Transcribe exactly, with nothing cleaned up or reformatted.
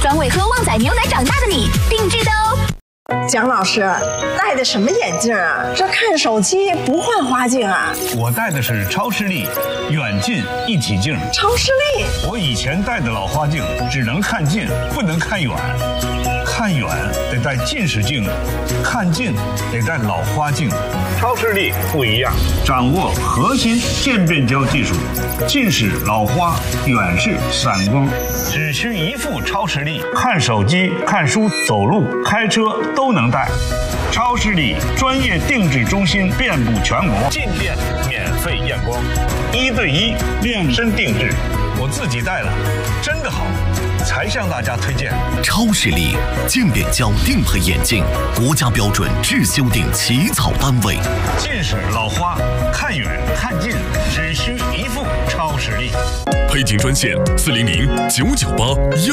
专为喝旺仔牛奶长大的你定制的哦。 蒋老师戴的什么眼镜啊？这看手机不换花镜啊？ 我戴的是超视力远近一体镜。 超视力？ 我以前戴的老花镜只能看近，不能看远。看远得戴近视镜，看近得戴老花镜。超视力不一样，掌握核心渐变焦技术，近视、老花、远视、散光，只需一副超视力，看手机、看书、走路、开车都能戴。超视力专业定制中心遍布全国，进店免费验光，一对一量身定制，我自己戴了，真的好，才向大家推荐。 超视力渐变焦定配眼镜，国家标准制修订起草单位。 近视、老花，看远看近，只需一副超视力。 配镜专线：四零零九九八幺。